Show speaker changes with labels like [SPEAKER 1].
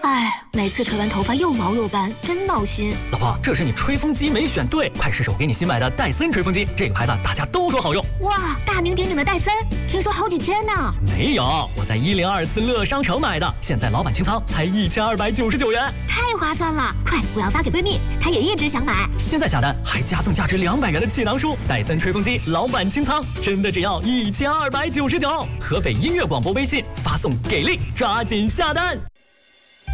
[SPEAKER 1] 哎，每次吹完头发又毛又斑，真闹心。
[SPEAKER 2] 老婆，这是你吹风机没选对，快试试我给你新买的戴森吹风机，这个牌子大家都说好用。
[SPEAKER 1] 哇，大名鼎鼎的戴森，听说好几千呢。
[SPEAKER 2] 没有，我在1024乐商城买的，现在老板清仓才1299元，
[SPEAKER 1] 太划算了！快，我要发给闺蜜，她也一直想买。
[SPEAKER 2] 现在下单还加赠价值200元的气囊书，戴森吹风机老板清仓，真的只要1299。河北音乐广播微信发送给力，抓紧下单。